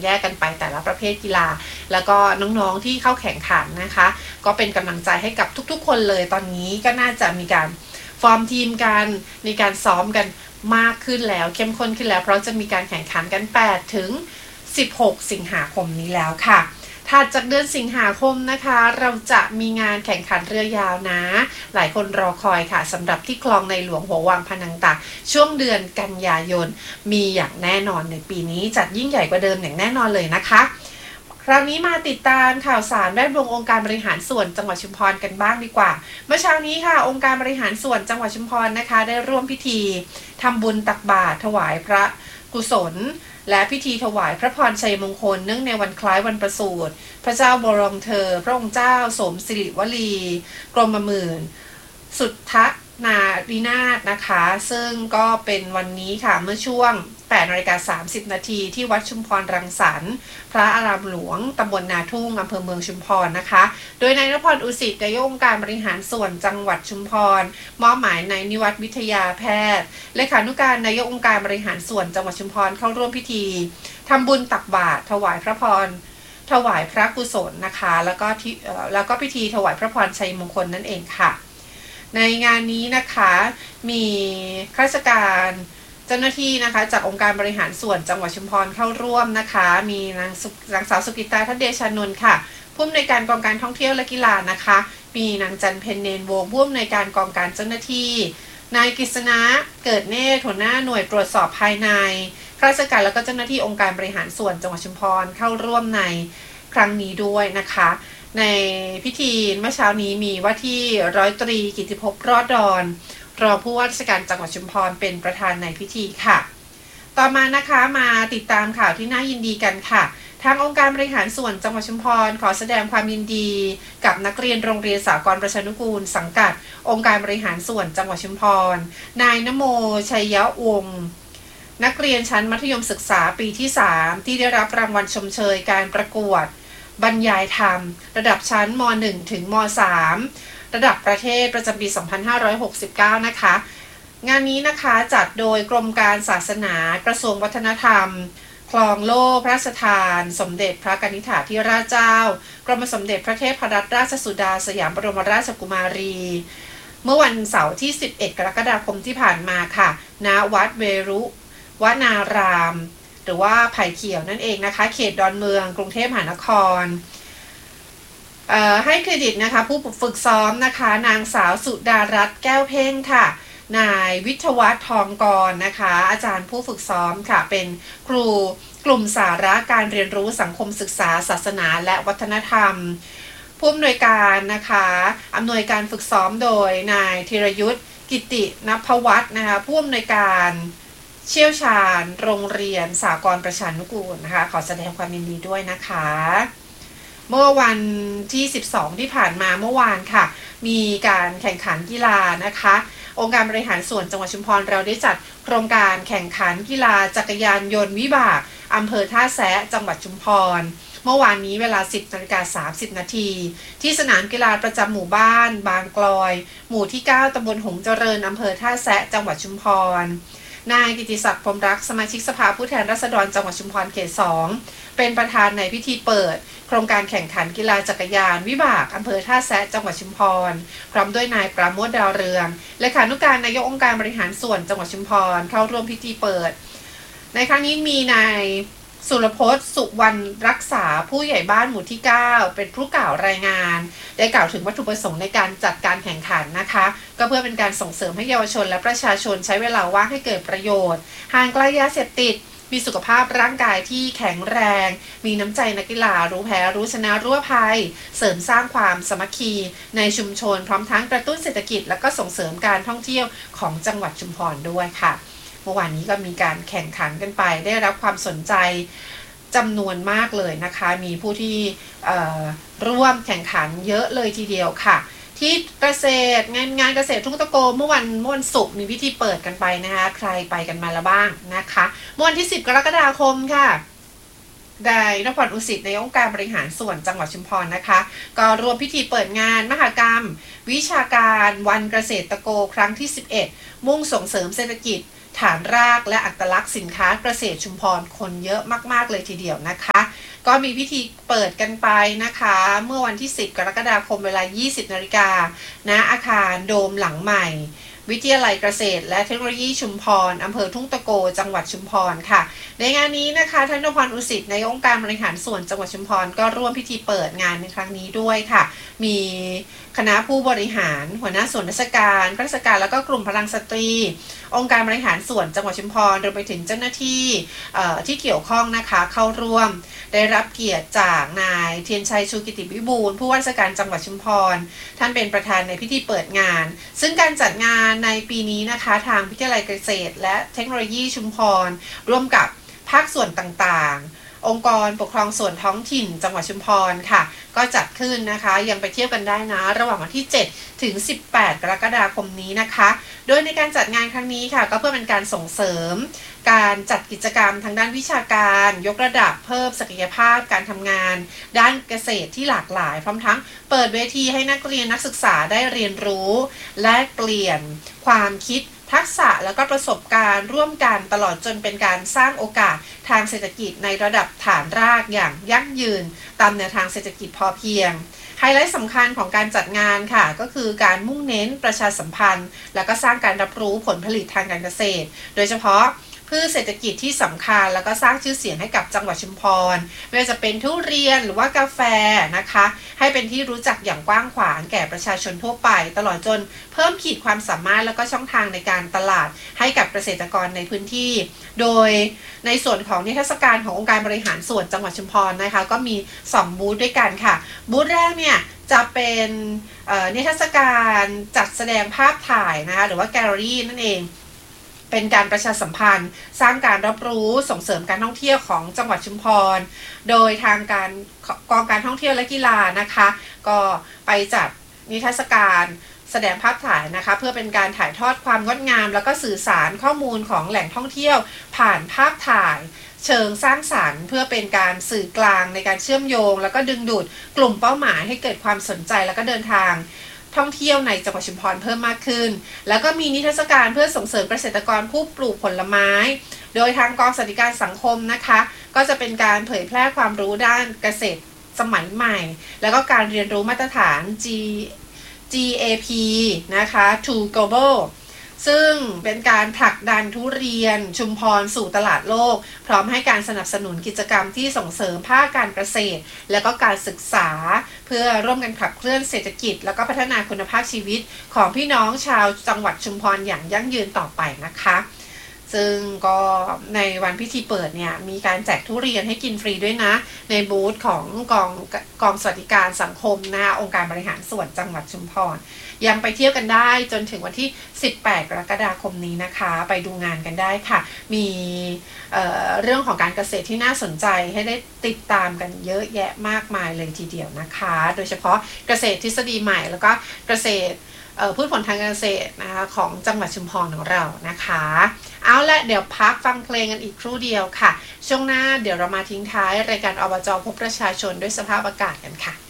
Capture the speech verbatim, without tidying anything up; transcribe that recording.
แยกกันไปแต่ละประเภทกีฬาแล้วก็น้องๆที่เข้าแข่งขันนะคะก็เป็นกำลังใจให้กับทุกๆคนเลยตอนนี้ก็น่าจะมีการฟอร์มทีมกันในการซ้อมกันมากขึ้นแล้วเข้มข้นขึ้นแล้วเพราะจะมีการแข่งขันกันแปดถึงสิบหกสิงหาคมนี้แล้วค่ะถัดจากเดือนสิงหาคมนะคะเราจะมีงานแข่งขันเรือยาวนะหลายคนรอคอยค่ะสำหรับที่คลองในหลวงหัววังพนังตากช่วงเดือนกันยายนมีอย่างแน่นอนในปีนี้จัดยิ่งใหญ่กว่าเดิมอย่างแน่นอนเลยนะคะคราวนี้มาติดตามข่าวสารแวดวงองค์การบริหารส่วนจังหวัดชุมพรกันบ้างดีกว่าเมื่อเช้านี้ค่ะองค์การบริหารส่วนจังหวัดชุมพรนะคะได้ร่วมพิธีทำบุญตักบาตรถวายพระกุศลและพิธีถวายพระพรชัยมงคลเนื่องในวันคล้ายวันประสูติพระเจ้าบรมเธอพระองค์เจ้าสมสิริวลีกรมหมื่นสุทธนารีนาถนะคะซึ่งก็เป็นวันนี้ค่ะเมื่อช่วงแปดนาฬิกาสามสิบนาทีที่วัดชุมพรรังสรรค์พระอารามหลวงตำบลนาทุ่งอำเภอเมืองชุมพรนะคะโดยนายนพรอุสิตนายกองค์การบริหารส่วนจังหวัดชุมพรมอบหมายนายนิวัฒน์วิทยาแพทย์เลขานุการนายกองค์การบริหารส่วนจังหวัดชุมพรเข้าร่วมพิธีทำบุญตักบาตรถวายพระพรถวายพระกุศลนะคะแล้วก็ที่แล้วก็พิธีถวายพระพรชัยมงคลนั่นเองค่ะในงานนี้นะคะมีข้าราชการเจ้าหน้าที่นะคะจากองค์การบริหารส่วนจังหวัดชุมพรเข้าร่วมนะคะมีนางนางสาวสุกิตาทัศเดชานนท์ค่ะผู้อำนวยการกองการท่องเที่ยวและกีฬานะคะมีนางจันเพ็ญเนนวงศ์ผู้อำนวยการกองการเจ้าหน้าที่นายกฤษณะเกิดเนตรหัวหน้าหน่วยตรวจสอบภายในข้าราชการแล้วก็เจ้าหน้าที่องค์การบริหารส่วนจังหวัดชุมพรเข้าร่วมในครั้งนี้ด้วยนะคะในพิธีเมื่อเช้านี้มีว่าที่ร้อยตรีกิติภพรอดดอนรองผู้ว่าราชการจังหวัดชุมพรเป็นประธานในพิธีค่ะต่อมานะคะมาติดตามข่าวที่น่ายินดีกันค่ะทางองค์การบริหารส่วนจังหวัดชุมพรขอแสดงความยินดีกับนักเรียนโรงเรียนสากลประชานุกูลสังกัดองค์การบริหารส่วนจังหวัดชุมพรนายนโมชัยยวงศ์นักเรียนชั้นมัธยมศึกษาปีที่สามที่ได้รับรางวัลชมเชยการประกวดบรรยายธรรมระดับชั้นม หนึ่ง ถึงม สาม ระดับประเทศประจำปี สองพันห้าร้อยหกสิบเก้า นะคะงานนี้นะคะจัดโดยกรมการศาสนากระทรวงวัฒนธรรมคลองโล่พระราชทานสมเด็จพระกนิษฐาธิราชเจ้ากรมสมเด็จพระเทพรัตนราชสุดาสยามบรมราชกุมารีเมื่อวันเสาร์ที่สิบเอ็ดกรกฎาคมที่ผ่านมาค่ะณวัดเวรุวนารามหรือว่าไผ่เขียวนั่นเองนะคะเขตดอนเมืองกรุงเทพมหานครให้เครดิตนะคะผู้ฝึกซ้อมนะคะนางสาวสุดารัตน์แก้วเพ่งค่ะนายวิทยวัฒน์ทองกรนะคะอาจารย์ผู้ฝึกซ้อมค่ะเป็นครูกลุ่มสาระการเรียนรู้สังคมศึกษาศาสนาและวัฒนธรรมผู้อำนวยการนะคะอำนวยการฝึกซ้อมโดยนายธีรยุทธกิติณพวัฒน์นะคะผู้อำนวยการเชี่ยวชาญโรงเรียนสากลประชานุกูลนะคะขอแสดงความยินดีด้วยนะคะเมื่อวันที่สิบสองที่ผ่านมาเมื่อวานค่ะมีการแข่งขันกีฬานะคะองค์การบริหารส่วนจังหวัดชุมพรเราได้จัดโครงการแข่งขันกีฬาจักรยานยนต์วิบากอำเภอท่าแซะจังหวัดชุมพรเมื่อวานนี้เวลา สิบนาฬิกาสามสิบนาทีที่สนามกีฬาประจำหมู่บ้านบางกลอยหมู่ที่เก้าตำบลหงส์เจริญอำเภอท่าแซะจังหวัดชุมพรนายกิติศักดิ์พรหมรักสมาชิกสภาผู้แทนราษฎรจังหวัดชุมพรเขตสองเป็นประธานในพิธีเปิดโครงการแข่งขันกีฬาจักรยานวิบากอำเภอท่าแซะจังหวัดชุมพรพร้อมด้วยนายปราโมทดาวเรืองเลขานุการนายกองค์การบริหารส่วนจังหวัดชุมพรเข้าร่วมพิธีเปิดในครั้งนี้มีนายสุรพจน์สุวรรณรักษาผู้ใหญ่บ้านหมู่ที่เก้าเป็นผู้กล่าวรายงานได้กล่าวถึงวัตถุประสงค์ในการจัดการแข่งขันนะคะก็เพื่อเป็นการส่งเสริมให้เยาวชนและประชาชนใช้เวลาว่างให้เกิดประโยชน์ห่างไกลยาเสพติดมีสุขภาพร่างกายที่แข็งแรงมีน้ำใจนักกีฬารู้แพ้รู้ชนะรู้อภัยเสริมสร้างความสามัคคีในชุมชนพร้อมทั้งกระตุ้นเศรษฐกิจและก็ส่งเสริมการท่องเที่ยวของจังหวัดชุมพรด้วยค่ะเมื่อวานนี้ก็มีการแข่งขันกันไปได้รับความสนใจจำนวนมากเลยนะคะมีผู้ที่ร่วมแข่งขันเยอะเลยทีเดียวค่ะที่เกษตรงานงานเกษตรทุ่งตะโกเมื่อวันเมื่อวันศุกร์มีพิธีเปิดกันไปนะคะใครไปกันมาแล้วบ้างนะคะเมื่อวันที่สิบกรกฎาคมค่ะนายนพรอุสิตในองค์การบริหารส่วนจังหวัดชุมพรนะคะก็รวมพิธีเปิดงานมหกรรมวิชาการวันเกษตรตะโกครั้งที่สิบเอ็ดมุ่งส่งเสริมเศรษฐกิจฐานรากและอัตลักษณ์สินค้าเกษตรชุมพรคนเยอะมากๆเลยทีเดียวนะคะก็มีพิธีเปิดกันไปนะคะเมื่อวันที่สิบกรกฎาคมเวลา ยี่สิบนาฬิกา ณ อาคารโดมหลังใหม่วิทยาลัยเกษตรและเทคโนโลยีชุมพรอำเภอทุ่งตะโกจังหวัดชุมพรค่ะในงานนี้นะคะท่านนพพรอุสิตในองค์การบริหารส่วนจังหวัดชุมพรก็ร่วมพิธีเปิดงานในครั้งนี้ด้วยค่ะมีคณะผู้บริหารหัวหน้าส่วนราชการข้าราชการแล้วก็กลุ่มพลังสตรีองค์การบริหารส่วนจังหวัดชุมพรรวมไปถึงเจ้าหน้าที่ที่เกี่ยวข้องนะคะเข้าร่วมได้รับเกียรติจากนายเทียนชัยชูกิติวิบูลย์ผู้ว่าราชการจังหวัดชุมพรท่านเป็นประธานในพิธีเปิดงานซึ่งการจัดงานในปีนี้นะคะทางวิทยาลัยเกษตรและเทคโนโลยีชุมพรร่วมกับภาคส่วนต่างๆองค์กรปกครองส่วนท้องถิ่นจังหวัดชุมพรค่ะก็จัดขึ้นนะคะยังไปเที่ยวกันได้นะระหว่างวันที่เจ็ดถึงสิบแปดกรกฎาคมนี้นะคะโดยในการจัดงานครั้งนี้ค่ะก็เพื่อเป็นการส่งเสริมการจัดกิจกรรมทางด้านวิชาการยกระดับเพิ่มศักยภาพการทำงานด้านเกษตรที่หลากหลายพร้อมทั้งเปิดเวทีให้นักเรียนนักศึกษาได้เรียนรู้และเปลี่ยนความคิดทักษะแล้วก็ประสบการณ์ร่วมกันตลอดจนเป็นการสร้างโอกาสทางเศรษฐกิจในระดับฐานรากอย่างยั่งยืนตามแนวทางเศรษฐกิจพอเพียงไฮไลท์สำคัญของการจัดงานค่ะก็คือการมุ่งเน้นประชาสัมพันธ์และก็สร้างการรับรู้ผลผลิตทางการเกษตรโดยเฉพาะพืชเศรษฐกิจที่สำคัญแล้วก็สร้างชื่อเสียงให้กับจังหวัดชุมพรไม่ว่าจะเป็นทุเรียนหรือว่ากาแฟนะคะให้เป็นที่รู้จักอย่างกว้างขวางแก่ประชาชนทั่วไปตลอดจนเพิ่มขีดความสามารถแล้วก็ช่องทางในการตลาดให้กับเกษตรกรในพื้นที่โดยในส่วนของนิทรรศการขององค์การบริหารส่วนจังหวัดชุมพรนะคะก็มีสองบูธด้วยกันค่ะบูธแรกเนี่ยจะเป็นนิทรรศการจัดแสดงภาพถ่ายนะคะหรือว่าแกลเลอรี่นั่นเองเป็นการประชาสัมพันธ์สร้างการรับรู้ส่งเสริมการท่องเที่ยวของจังหวัดชุมพรโดยทางการกองการท่องเที่ยวและกีฬานะคะก็ไปจัดนิทรรศการแสดงภาพถ่ายนะคะเพื่อเป็นการถ่ายทอดความงดงามแล้วก็สื่อสารข้อมูลของแหล่งท่องเที่ยวผ่านภาพถ่ายเชิงสร้างสรรค์เพื่อเป็นการสื่อกลางในการเชื่อมโยงแล้วก็ดึงดูดกลุ่มเป้าหมายให้เกิดความสนใจแล้วก็เดินทางท่องเที่ยวในจังหวัดชุมพรเพิ่มมากขึ้นแล้วก็มีนิทรรศการเพื่อส่งเสริมเกษตรกรผู้ปลูกผลไม้โดยทางกองสวัสดิการสังคมนะคะก็จะเป็นการเผยแพร่ความรู้ด้านเกษตรสมัยใหม่แล้วก็การเรียนรู้มาตรฐาน G จี เอ พี นะคะ to Global ซึ่งเป็นการผลักดันทุเรียนชุมพรสู่ตลาดโลกพร้อมให้การสนับสนุนกิจกรรมที่ส่งเสริมภาคการเกษตรและก็การศึกษาเพื่อร่วมกันขับเคลื่อนเศรษฐกิจแล้วก็พัฒนาคุณภาพชีวิตของพี่น้องชาวจังหวัดชุมพรอย่างยั่งยืนต่อไปนะคะซึ่งก็ในวันพิธีเปิดเนี่ยมีการแจกทุเรียนให้กินฟรีด้วยนะในบูธของกองกองสวัสดิการสังคมนะองค์การบริหารส่วนจังหวัดชุมพรยังไปเที่ยวกันได้จนถึงวันที่สิบแปดกรกฎาคมนี้นะคะไปดูงานกันได้ค่ะมีเอ่อเรื่องของการเกษตรที่น่าสนใจให้ได้ติดตามกันเยอะแยะมากมายเลยทีเดียวนะคะโดยเฉพาะเกษตรทฤษฎีใหม่แล้วก็เกษตรพืชผลทางการเกษตรนะคะของจังหวัดชุมพรของเรานะคะเอาละเดี๋ยวพักฟังเพลงกันอีกครู่เดียวค่ะช่วงหน้าเดี๋ยวเรามาทิ้งท้ายรายการอบจพบประชาชนด้วยสภาพอากาศกันค่ะ